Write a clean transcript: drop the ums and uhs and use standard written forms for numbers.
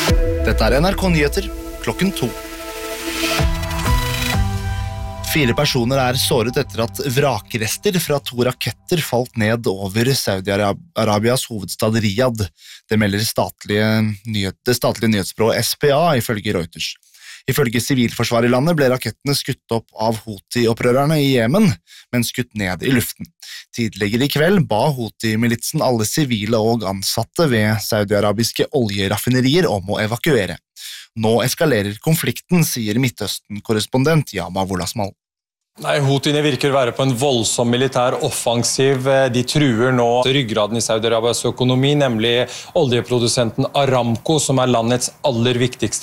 Dette NRK Nyheter, klokken 2. 4 personer såret etter at vrakrester fra 2 raketter falt ned over Saudi-Arabias hovedstad Riyadh. Det melder det statlige nyhetsbyrået SPA ifølge Reuters. Ifølge sivilforsvaret i landet ble rakettene skutt opp av Houthi-opprørerne i Jemen, men skutt ned i luften. Tidligere i kveld ba Houthi-militsen alle sivile og ansatte ved saudi-arabiske oljeraffinerier om å evakuere. Nå eskalerer konflikten, sier Midtøsten-korrespondent Yama Wolasmal. Nei, Houthiene virker å være på en voldsom militær offensiv. De truer nå ryggraden i Saudi-Arabias økonomi, nemlig oljeprodusenten Aramco, som landets aller viktigste